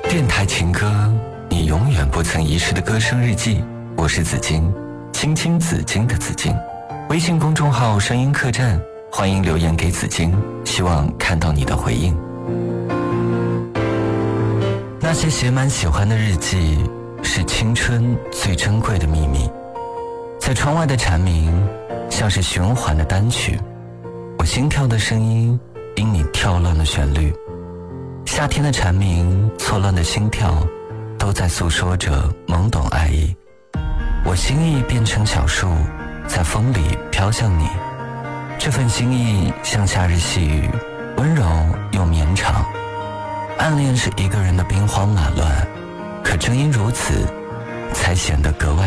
电台情歌，你永远不曾遗失的歌声日记。我是紫金，青青紫金的紫金。微信公众号声音客栈，欢迎留言给紫金，希望看到你的回应。那些写满喜欢的日记，是青春最珍贵的秘密。在窗外的蝉鸣，像是循环的单曲，我心跳的声音因你跳乱了旋律。夏天的蝉鸣，错乱的心跳，都在诉说着懵懂爱意。我心意变成小树，在风里飘向你。这份心意像夏日细雨，温柔又绵长。暗恋是一个人的兵荒马乱，可正因如此，才显得格外